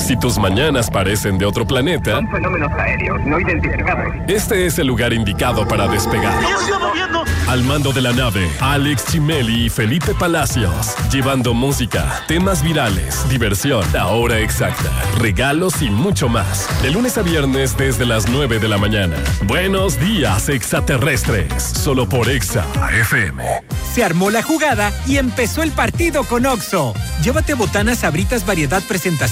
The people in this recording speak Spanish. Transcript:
Si tus mañanas parecen de otro planeta, son fenómenos aéreos no identificados. Este es el lugar indicado para despegar. ¡Ya se está moviendo! Al mando de la nave, Alex Chimeli y Felipe Palacios, llevando música, temas virales, diversión, la hora exacta, regalos y mucho más. De lunes a viernes desde las 9 de la mañana. Buenos días, extraterrestres. Solo por Exa FM. Se armó la jugada y empezó el partido con Oxxo. Llévate botanas Sabritas variedad presentación